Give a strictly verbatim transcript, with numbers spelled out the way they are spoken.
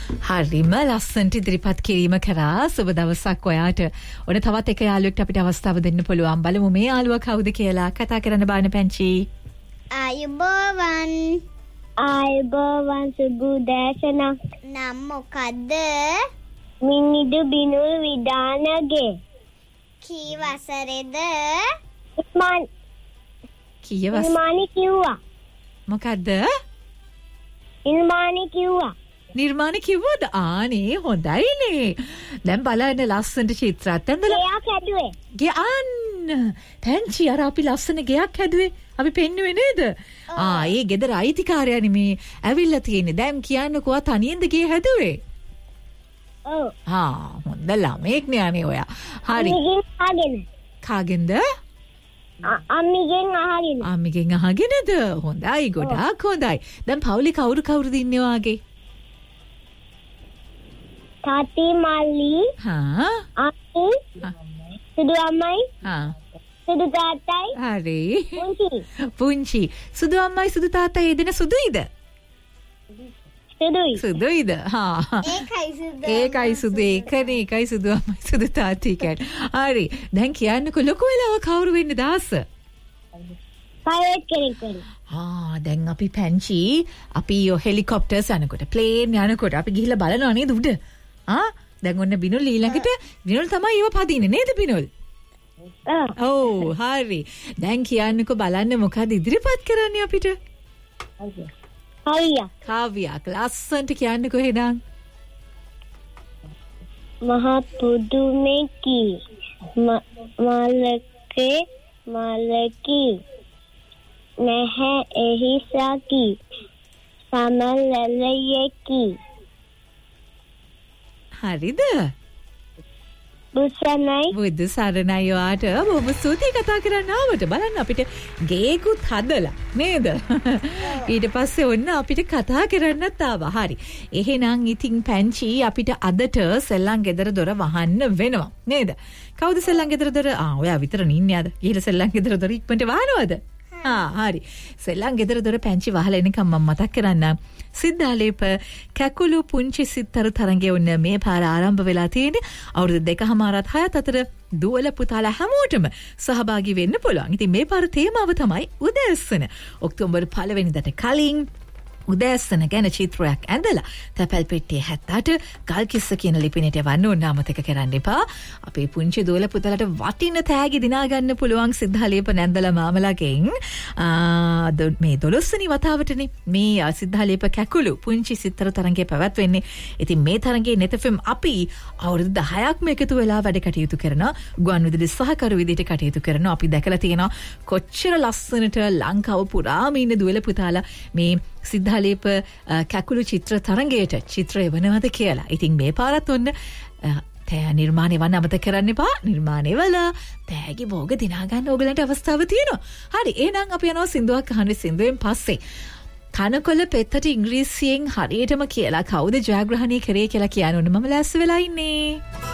හරිම ලස්සනට ඉදිරිපත් කිරීම කරා. සුබ දවසක් ඔයාට. ඔන්න තවත් එක යාළුවෙක්ට අපිට අවස්ථාව දෙන්න පුළුවන්. බලමු මේ යාළුවා කවුද කියලා. කතා කරන්න බාන පැංචි. ආයුබෝවන්. ආයුබෝවන් සුබුදෑසනක්. නම් මොකද්ද? මිනිදු බිනුල් විදානගේ. කී වසරේද? ඉස්මාන් කීය වස ඉල්මානි කිව්වා. මොකද්ද? ඉල්මානි කිව්වා. නිර්මාණ කිව්වද? ආනේ හොඳයිනේ. දැන් බලන්න ලස්සනට චිත්‍රات ඇඳලා. ගයක් හැදුවේ. ගියන්න. පැංචි අර අපි ලස්සන ගයක් හැදුවේ. අපි පෙන්නුවේ නේද? ආ ඒ ගෙදර අයිතිකාරයනි මේ ඇවිල්ලා තියෙන්නේ. දැන් කියන්නකෝ ආ තනියෙන්ද ගේ හැදුවේ? ඔව්. ආ හොඳ ළමෙක් නේ අනේ ඔයා. හරි. අම්මිගෙන් අහගෙන. කාගෙන්ද? අම්මිගෙන් අහගෙන. අම්මිගෙන් අහගෙනද? හොඳයි ගොඩාක් හොඳයි. දැන් පවුලේ කවුරු කවුරුද ඉන්නේ වාගේ? තාත්ති මල්ලි. හා. අම්මි. සුදු අම්මයි. හා. සුදු තාත්තයි. හරි. පුංචි. පුංචි. සුදු අම්මයි සුදු තාත්තයි දෙන සුදුයිද? සුදුයි. සුදුයිද? හා. ඒකයි සුදු. ඒකයි සුදු ඒකනේ ඒකයි සුදු අම්මයි සුදු තාත්තයි කියන්නේ. හරි. දැන් කියන්නකෝ ලොකු වෙලාව කවුරු වෙන්න දාස? පයිලට් කෙනෙක් වෙන්න. ආ දැන් අපි පැංචි අපි යෝ හෙලිකොප්ටර්ස් යනකොට ප්ලේන් යනකොට අපි ගිහිල්ලා බලනවා නේද උඩ? ආ දැන් ඔන්න බිනුල් ඊළඟට බිනුල් තමයි ඒව පදින්නේ නේද බිනුල්? ඔව් හරි. දැන් කියන්නකෝ බලන්න මොකද ඉදිරිපත් කරන්නේ අපිට? හරිය. කාව්‍යයක් ලස්සනට කියන්නකෝ එහෙනම්. මහා පුදුමෙකි. මලකේ මලකි. නැහැ එහි සකි. සමලලයකි. හරිද? බුසනයි. බුදු සරණයි ඔයාට. බොහොම ස්තුතියි කතා කරන්න ආවට. බලන්න අපිට ගේකුත් හදලා නේද? ඊට පස්සේ ඔන්න අපිට කතා කරන්නත් ආවා. හරි. එහෙනම් ඉතින් පැංචි අපිට අදට සෙල්ලම් ගෙදර දොර වහන්න වෙනවා. නේද? කවුද සෙල්ලම් ගෙදර දොර? ආ ඔයා විතරනේ ඉන්නේ අද. ගිහලා සෙල්ලම් ගෙදර දොර ඉක්මනට වහනවද? ආ හරි. සෙල්ලම් ගෙදර දොර පැංචි වහලා එනකම් මම මතක් කරන්නම්. සිද්ධාලේප කැකුළු පුංචි සිත්තරු තරඟය උන්න මේ පාර ආරම්භ වෙලා තියෙන්නේ. අවුරුදු දෙකමාරත් හයත් අතර දුවල පුතාලා හැමෝටම සහභාගී වෙන්න පුළුවන්. ඉතින් මේ පාර තේමාව තමයි උදෑසන. ඔක්තෝබර් පළවෙනිදාට කලින් උදෑසන ගැන චිත්‍රයක් ඇඳලා තැපැල් පෙට්ටියේ හැත්තට ගල්කිස්ස කියන ලිපිනයට එවන්න ඕන අමතක කරන්න එපා. අපේ පුංචි දුවල පුතාලට වටින තෑගි දිනා ගන්න පුළුවන් සිද්ධාලේප නැන්දලා මාමලාගෙන් මේ දොළොස් වෙනි වතාවටනේ මේ සිද්ධාලේප කැකුළු පුංචි සිත්තර තරඟය පැවැත්වෙන්නේ. ඉතින් මේ තරඟයේ net f m අපි අවුරුදු දහයක්ම එකතු වෙලා වැඩ කටයුතු කරන ගුවන්විදුලි සහකරු විදිහට කටයුතු කරන අපි දැකලා තියෙනවා කොච්චර ලස්සනට ලංකාව පුරාම ඉන්න දුවල පුතාලා මේ සිද්ධාලේප කැකුළු චිත්‍ර තරඟයට චිත්‍රය වනවද කියලා. ඉතින් මේ පාරත් ඔන්න තෑ නිර්මාණය වන්න අමතක කරන්න එපා. නිර්මාණය වල තෑගි භෝග දිනා ගන්න ඕගලන්ට අවස්ථාව තියෙනවා. හරි එහෙනම් අපි යනවා සින්දුවක් අහන්න. සින්දුවෙන් පස්සේ කනකොළ පෙත්තට ඉංග්‍රීසියෙන් හරියටම කියලා කවුද ජයග්‍රහණය කරේ කියලා කියන්න ඕන. මම ලෑස්ති වෙලා ඉන්නේ.